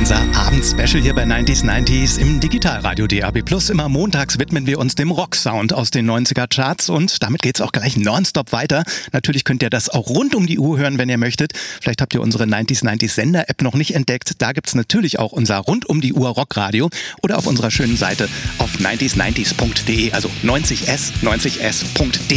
Unser Abendspecial hier bei 90s im Digitalradio DAB+. Immer montags widmen wir uns dem Rocksound aus den 90er-Charts und damit geht's auch gleich nonstop weiter. Natürlich könnt ihr das auch rund um die Uhr hören, wenn ihr möchtet. Vielleicht habt ihr unsere 90s Sender-App noch nicht entdeckt. Da gibt's natürlich auch unser rund um die Uhr Rockradio oder auf unserer schönen Seite auf 90s90s.de, also 90s90s.de.